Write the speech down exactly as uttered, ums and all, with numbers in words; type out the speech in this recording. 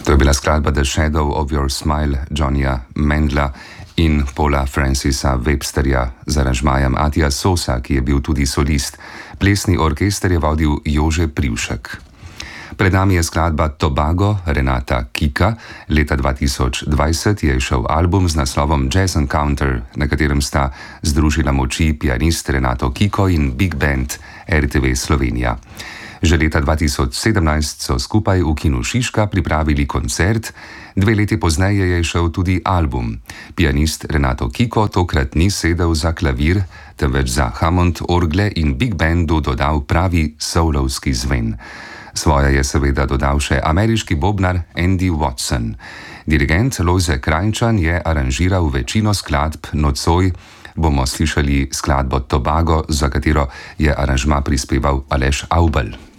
To je bila skladba The Shadow of Your Smile Johnnyja Mendla in Paula Francisa Websterja z aranžmajem Atija Sosa, ki je bil tudi solist. Plesni orkester je vodil Jože Privšek. Pred nami je skladba Tobago Renata Kika. Leta dva tisoč dvajset je izšel album z naslovom Jazz Encounter, na katerem sta združila moči pianist Renato Kiko in Big Band R T V Slovenija. Že leta dva tisoč sedemnajst so skupaj v Kinu Šiška pripravili koncert, dve leti pozneje je izšel tudi album. Pianist Renato Kiko tokrat ni sedel za klavir, temveč za Hammond orgle in Big Bandu dodal pravi soulovski zven. Svoje je seveda dodal še ameriški bobnar Andy Watson. Dirigent Lojze Krajnčan je aranžiral večino skladb, nocoj bomo slišali skladbo Tobago, za katero je aranžma prispeval Aleš Avbelj.